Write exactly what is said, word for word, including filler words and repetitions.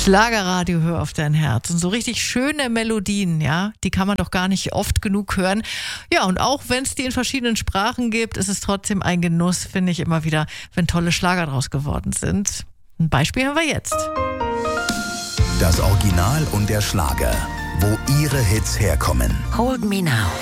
Schlagerradio, hör auf dein Herz. Und so richtig schöne Melodien, ja, die kann man doch gar nicht oft genug hören. Ja, und auch wenn es die in verschiedenen Sprachen gibt, ist es trotzdem ein Genuss, finde ich immer wieder, wenn tolle Schlager draus geworden sind. Ein Beispiel haben wir jetzt. Das Original und der Schlager, wo ihre Hits herkommen. Hold Me Now.